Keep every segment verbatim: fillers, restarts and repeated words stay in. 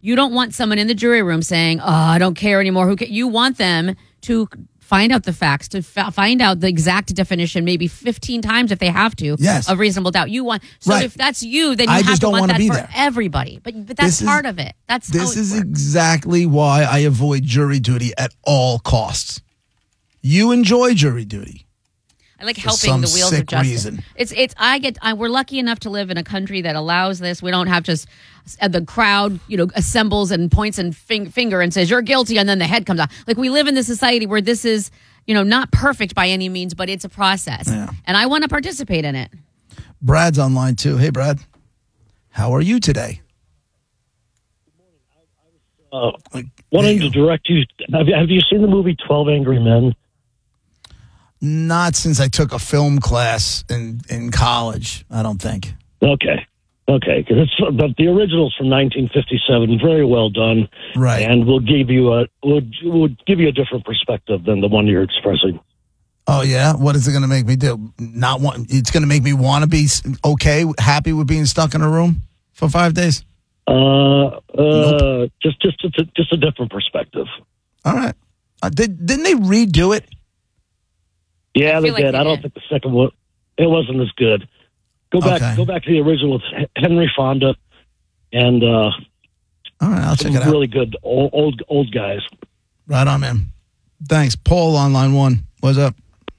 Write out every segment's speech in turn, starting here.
You don't want someone in the jury room saying, "Oh, I don't care anymore." Who ca-? You want them to find out the facts, to f- find out the exact definition, maybe fifteen times if they have to, yes. of reasonable doubt. You want so right. if that's you, then you I have just to don't want that be for there. everybody. But but that's this part is, of it. That's this how it is works. exactly why I avoid jury duty at all costs. You enjoy jury duty. I like for helping some the wheels sick of justice. reason. It's it's. I get. I, we're lucky enough to live in a country that allows this. We don't have just uh, the crowd, you know, assembles and points and fing- finger and says you're guilty, and then the head comes out. Like we live in this society where this is, you know, not perfect by any means, but it's a process, Yeah. and I want to participate in it. Brad's online too. Hey, Brad, how are you today? Uh, wanting to direct you. Have you, have you seen the movie twelve Angry Men? Not since I took a film class in, in college, I don't think. Okay. Okay. Because it's but the original's from nineteen fifty-seven. Very well done. Right. And will give you a would would give you a different perspective than the one you're expressing. Oh yeah, what is it going to make me do? Not want? It's going to make me want to be okay, happy with being stuck in a room for five days. Uh, uh, Nope. just just just a, just a different perspective. All right. Uh, did didn't they redo it? Yeah, I they feel like did. they I don't did. think the second one it wasn't as good. Go back, Okay. go back to the original with Henry Fonda and uh, All right, I'll some check it out. really good old, old old guys. Right on, man. Thanks, Paul on line one. What's up?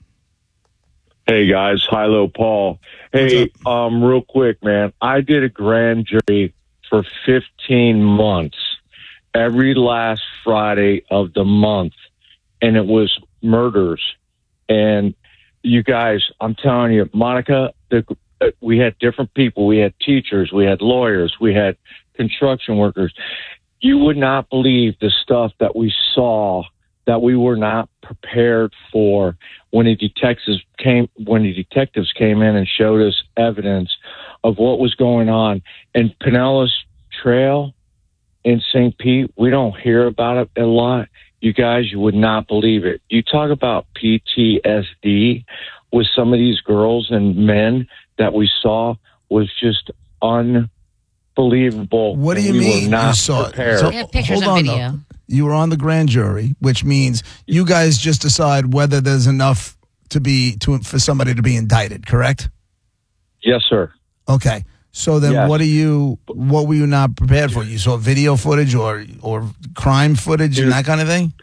Hey guys, Hilo Paul. Hey, um, real quick, man. I did a grand jury for fifteen months, every last Friday of the month, and it was murders. And you guys, I'm telling you, Monica, the, we had different people. We had teachers, we had lawyers, we had construction workers. You would not believe the stuff that we saw that we were not prepared for when the detectives came when the detectives came in and showed us evidence of what was going on. And Pinellas Trail in Saint Pete, we don't hear about it a lot. You guys, you would not believe it. You talk about P T S D with some of these girls and men that we saw was just unbelievable. What do you we mean were not you saw prepared. it? So, We have pictures hold and on, video. though. You were on the grand jury, which means you guys just decide whether there's enough to be to for somebody to be indicted, correct? Yes, sir. Okay. So then Yes. what are you what were you not prepared for? You saw video footage or or crime footage and that kind of thing?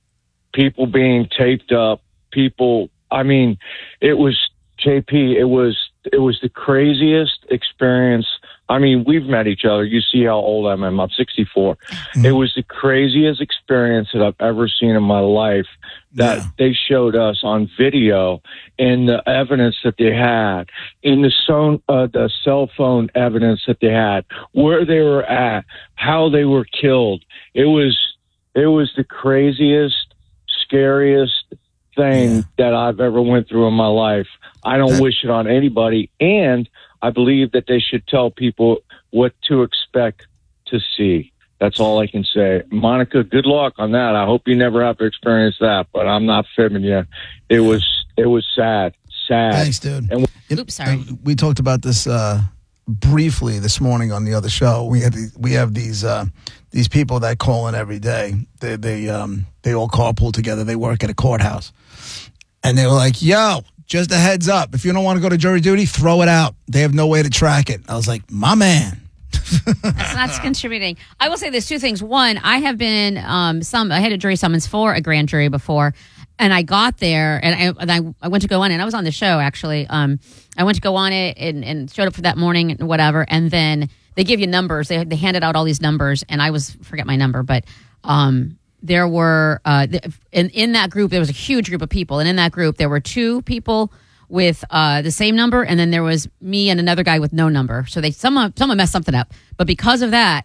People being taped up, people, I mean, it was, J P, it was, it was the craziest experience. I mean, we've met each other. You see how old I am. I'm sixty-four. Mm-hmm. It was the craziest experience that I've ever seen in my life that Yeah. they showed us on video, and the evidence that they had, in the, so, uh, the cell phone evidence that they had, where they were at, how they were killed. It was, it was the craziest, scariest thing Yeah. that I've ever went through in my life. I don't That- wish it on anybody, and I believe that they should tell people what to expect to see. That's all I can say. Monica, good luck on that. I hope you never have to experience that, but I'm not fibbing you. It was it was sad, sad. Thanks, dude. And It- Oops, sorry. uh, we talked about this uh, briefly this morning on the other show. We had the, we have these uh, these people that call in every day. They they um they all carpool together. They work at a courthouse, and they were like, "Yo, just a heads up. If you don't want to go to jury duty, throw it out. They have no way to track it." I was like, "My man." That's not contributing. I will say there's two things. One, I have been um, some. I had a jury summons for a grand jury before, and I got there and I, and I, I went to go on it. And I was on the show actually. Um, I went to go on it and, and showed up for that morning and whatever. And then they give you numbers. They they handed out all these numbers, and I was forget my number, but um, there were uh, th- in in that group there was a huge group of people, and in that group there were two people with uh, the same number, and then there was me and another guy with no number. So they someone someone messed something up, but because of that,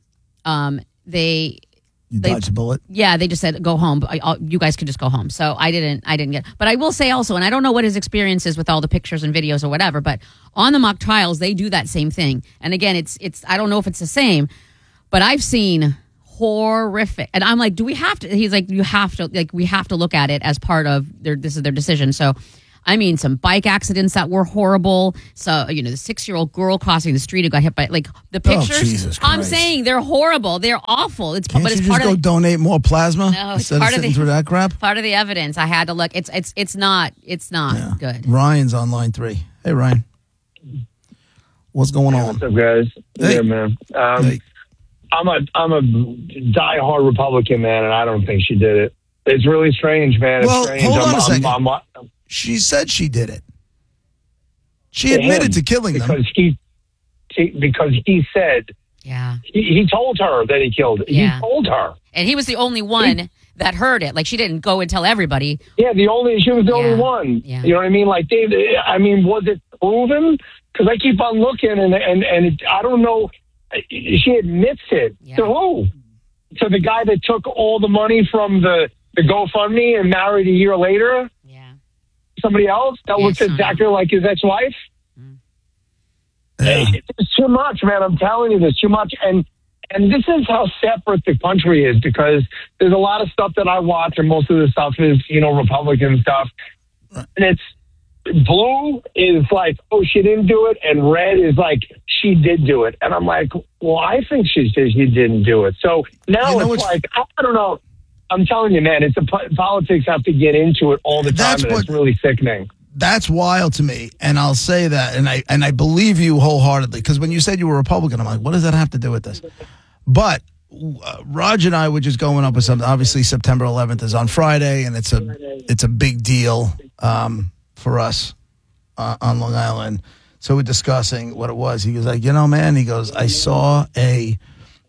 um, they You They- dodged a bullet. yeah they just said go home. I, I'll, you guys could just go home. So I didn't I didn't get. But I will say also, and I don't know what his experience is with all the pictures and videos or whatever, but on the mock trials they do that same thing. And again, it's it's I don't know if it's the same, but I've seen horrific. And I'm like, do we have to? He's like, you have to like we have to look at it as part of their this is their decision. So. I mean, some bike accidents that were horrible. So, you know, the six-year-old girl crossing the street who got hit by, like, the pictures. Oh, Jesus I'm Christ. saying they're horrible. They're awful. It's Can't but you it's just part go of the, donate more plasma No, it's instead of part of sitting the- through that crap? part of the evidence. I had to look. It's it's it's not it's not Yeah. good. Ryan's on line three. Hey, Ryan. What's going on? What's up, guys? Hey. Yeah, man. Um, Hey. I'm a I'm a diehard Republican, man, and I don't think she did it. It's really strange, man. It's Well, strange. hold I'm, on a I'm- second. I'm- I'm- She said she did it. She to admitted him, to killing them. because he, he because he said Yeah. he, he told her that he killed. Yeah. He told her. And he was the only one that heard it. Like, she didn't go and tell everybody. Yeah, the only she was the Yeah. only one. Yeah. You know what I mean? Like, Dave. I mean, was it proven? Because I keep on looking, and and and it, I don't know. She admits it Yeah. to who? To the guy that took all the money from the the GoFundMe and married a year later. Yeah. Somebody else that Yeah, looks son. exactly like his ex-wife. Yeah. It's too much, man. I'm telling you, there's too much, and and this is how separate the country is, because there's a lot of stuff that I watch, and most of the stuff is, you know, Republican stuff, and it's blue is like, oh, she didn't do it, and red is like, she did do it, and I'm like, well, I think she says she didn't do it. So now You know it's what's- like, I don't know. I'm telling you, man, it's a po- politics have to get into it all the time, That's and what- it's really sickening. That's wild to me, and I'll say that, and I and I believe you wholeheartedly, because when you said you were Republican, I'm like, what does that have to do with this? But uh, Raj and I were just going up with something. Obviously, September eleventh is on Friday, and it's a it's a big deal um, for us uh, on Long Island. So we're discussing what it was. He was like, you know, man, he goes, I saw a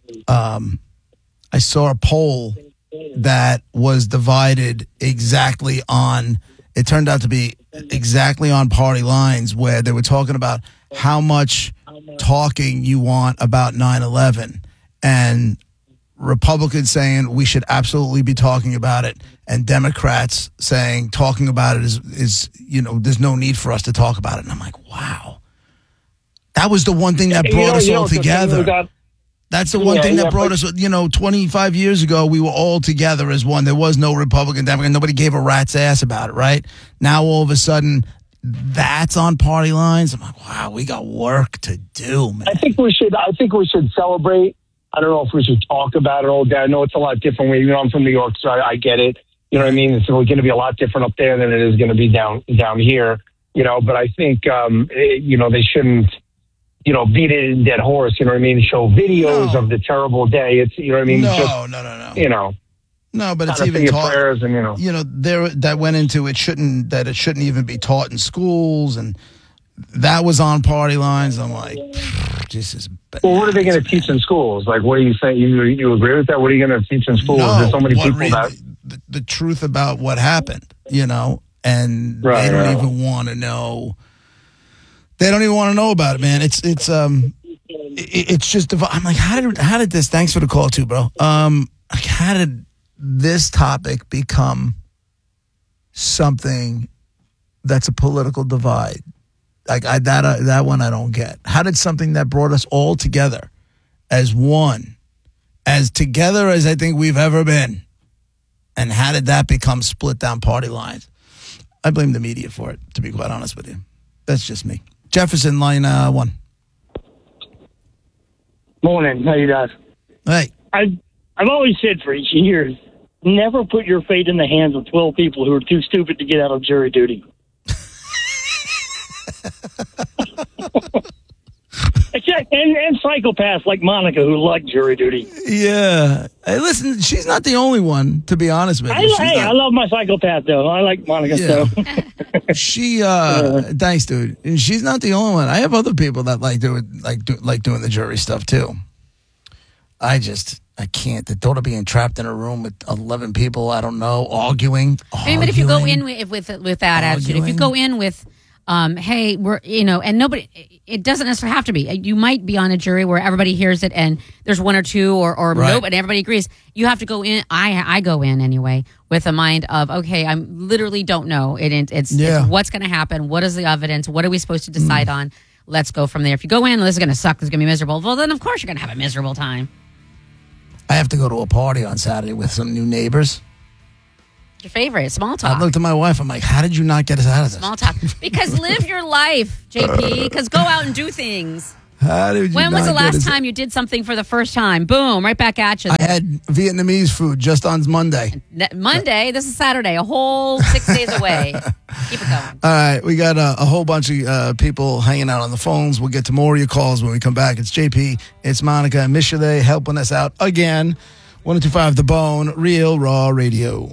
um, I saw a poll that was divided exactly on. It turned out to be exactly on party lines, where they were talking about how much talking you want about nine eleven, and Republicans saying we should absolutely be talking about it, and Democrats saying talking about it is, is you know, there's no need for us to talk about it. And I'm like, wow. That was the one thing that You brought know- us you know, all the thing together. with that- That's the one Yeah, thing that yeah, brought but- us, you know, twenty-five years ago, we were all together as one. There was no Republican, Democrat. Nobody gave a rat's ass about it, right? Now, all of a sudden, that's on party lines. I'm like, wow, we got work to do, man. I think we should. I think we should celebrate. I don't know if we should talk about it all day. I know it's a lot different. You know, I'm from New York, so I, I get it. You know what I mean? It's going to be a lot different up there than it is going to be down down here. You know, but I think um, it, you know they shouldn't. You know, beat it in dead horse. You know what I mean? Show videos No. of the terrible day. It's you know what I mean? No, Just, no, no, no. you know, No, but it's kind of say even your taught. prayers and you know. You know, there that went into it shouldn't that it shouldn't even be taught in schools, and that was on party lines. I'm like, this is. Well, what are they going to bananas, teach in schools? Like, what do you think? You you agree with that? What are you going to teach in schools? No, There's so many what people re- that. the, the truth about what happened, you know, and Right, they don't right. even want to know. They don't even want to know about it, man. It's it's um, it, it's just. div- I'm like, how did how did this? Thanks for the call, too, bro. Um, like, how did this topic become something that's a political divide? Like I that uh, that one I don't get. How did something that brought us all together as one, as together as I think we've ever been, and how did that become split down party lines? I blame the media for it, to be quite honest with you. That's just me. Jefferson, line uh, one. Morning. How you guys? Hey, I've, I've always said for years, never put your fate in the hands of twelve people who are too stupid to get out of jury duty. Except, and, and psychopaths like Monica who like jury duty. yeah. Hey, listen, she's not the only one, to be honest with you. I, She's hey, not- I love my psychopath, though. I like Monica, Yeah. so. She, uh, thanks, dude. And she's not the only one. I have other people that like doing, like, do, like doing the jury stuff too. I just, I can't. The thought of being trapped in a room with eleven people, I don't know, arguing. I mean, but if you go arguing. in with with, with that attitude, if you Arguing. go in with, um, hey, we're you know, and nobody, it doesn't necessarily have to be. You might be on a jury where everybody hears it, and there's one or two, or or Right. nope, and everybody agrees. You have to go in. I I go in anyway with a mind of, okay, I'm literally don't know. It it's, Yeah. it's what's going to happen. What is the evidence? What are we supposed to decide on? Let's go from there. If you go in, this is going to suck. This is going to be miserable. Well, then of course you're going to have a miserable time. I have to go to a party on Saturday with some new neighbors. Your favorite, small talk. I looked at my wife. I'm like, how did you not get us out of this? Small talk. Because live your life, J P. Because go out and do things. How did you When was not the get last us- time you did something for the first time? Boom, right back at you. I had Vietnamese food just on Monday. Ne- Monday, this is Saturday, a whole six days away. Keep it going. All right, we got a, a whole bunch of uh, people hanging out on the phones. We'll get to more of your calls when we come back. It's J P, it's Monica and Misha. They helping us out again. one oh two five The Bone, Real Raw Radio.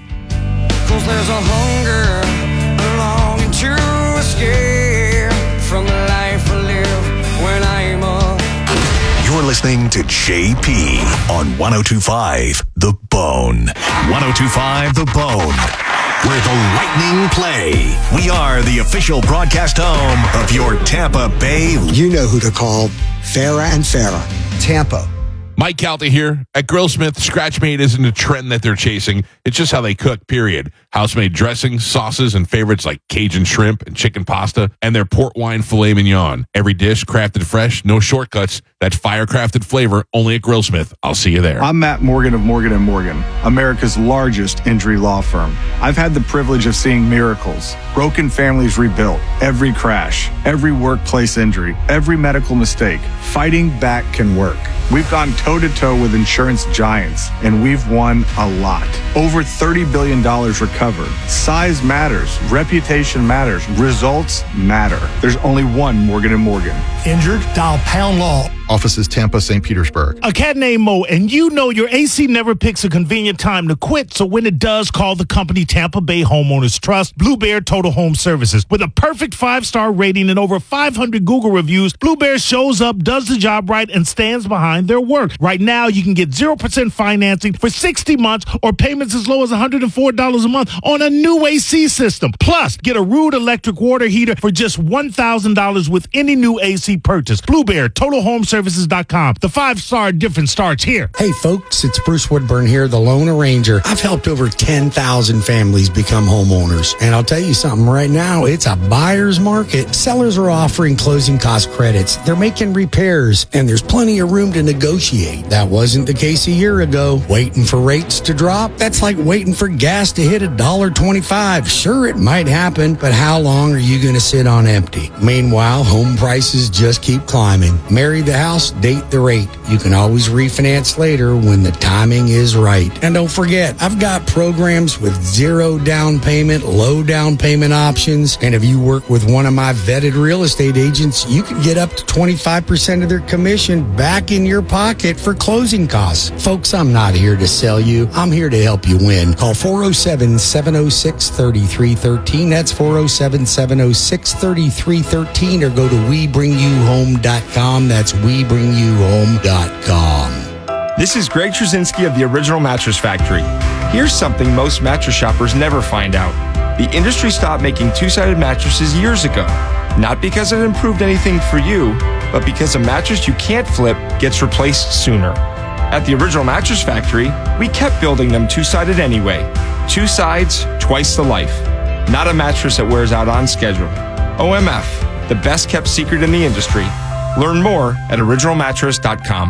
Cause there's a hunger, a longing to escape from the life I live when I'm up. You're listening to J P on one oh two five The Bone. one oh two five The Bone, where the Lightning play. We are the official broadcast home of your Tampa Bay. You know who to call. Farah and Farah. Tampa. Mike Calta here. At Grillsmith, Scratch-Made isn't a trend that they're chasing. It's just how they cook, period. House-made dressings, sauces, and favorites like Cajun shrimp and chicken pasta, and their port wine filet mignon. Every dish crafted fresh, no shortcuts. That fire-crafted flavor only at Grillsmith. I'll see you there. I'm Matt Morgan of Morgan and Morgan, America's largest injury law firm. I've had the privilege of seeing miracles, broken families rebuilt, every crash, every workplace injury, every medical mistake. Fighting back can work. We've gone toe-to-toe with insurance giants, and we've won a lot. Over thirty billion dollars recovered. Size matters. Reputation matters. Results matter. There's only one Morgan and Morgan. Injured? Dial Pound Law. Offices Tampa, Saint Petersburg. A cat named Mo, and you know your A C never picks a convenient time to quit, so when it does, call the company Tampa Bay Homeowners Trust, Blue Bear Total Home Services. With a perfect five-star rating and over five hundred Google reviews, Blue Bear shows up, does the job right, and stands behind their work. Right now, you can get zero percent financing for sixty months or payments as low as one hundred four dollars a month on a new A C system. Plus, get a Rude electric water heater for just one thousand dollars with any new A C purchase. Blue Bear Total Home Services dot com. The five-star difference starts here. Hey, folks, it's Bruce Woodburn here, the Lone Arranger. I've helped over ten thousand families become homeowners. And I'll tell you something right now, it's a buyer's market. Sellers are offering closing cost credits. They're making repairs, and there's plenty of room to negotiate. That wasn't the case a year ago. Waiting for rates to drop? That's like waiting for gas to hit one dollar twenty-five. Sure, it might happen, but how long are you going to sit on empty? Meanwhile, home prices just keep climbing. Marry the house, date the rate. You can always refinance later when the timing is right. And don't forget, I've got programs with zero down payment, low down payment options. And if you work with one of my vetted real estate agents, you can get up to twenty-five percent of their commission back in your pocket for closing costs. Folks, I'm not here to sell you. I'm here to help you win. Call four oh seven, seven oh six, three three one three. That's four oh seven, seven oh six, three three one three, or go to we bring you home dot com. That's we bring you home dot com. This is Greg Trzynski of the Original Mattress Factory. Here's something most mattress shoppers never find out. The industry stopped making two-sided mattresses years ago. Not because it improved anything for you, but because a mattress you can't flip gets replaced sooner. At the Original Mattress Factory, we kept building them two-sided anyway. Two sides, twice the life. Not a mattress that wears out on schedule. O M F, the best kept secret in the industry. Learn more at original mattress dot com.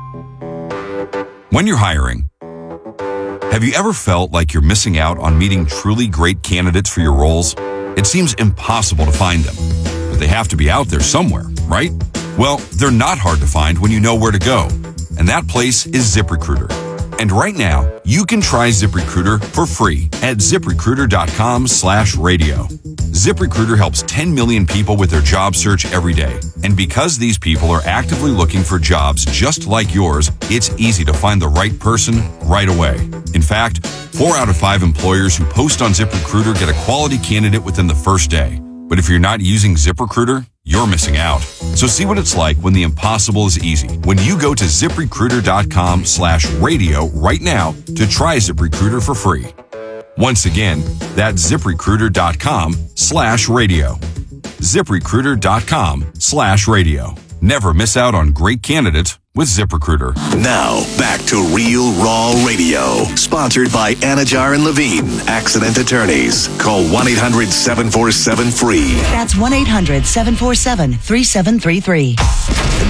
When you're hiring, have you ever felt like you're missing out on meeting truly great candidates for your roles? It seems impossible to find them, but they have to be out there somewhere, right? Well, they're not hard to find when you know where to go, and that place is ZipRecruiter. And right now, you can try ZipRecruiter for free at ZipRecruiter.com slash radio. ZipRecruiter helps ten million people with their job search every day. And because these people are actively looking for jobs just like yours, it's easy to find the right person right away. In fact, four out of five employers who post on ZipRecruiter get a quality candidate within the first day. But if you're not using ZipRecruiter, you're missing out. So see what it's like when the impossible is easy. When you go to ZipRecruiter.com slash radio right now to try ZipRecruiter for free. Once again, that's ZipRecruiter.com slash radio. ZipRecruiter.com slash radio. Never miss out on great candidates with ZipRecruiter. Now, back to Real Raw Radio. Sponsored by Anajar and Levine, Accident Attorneys. Call one eight hundred, seven four seven, F R E E. That's one eight hundred, seven four seven, three seven three three.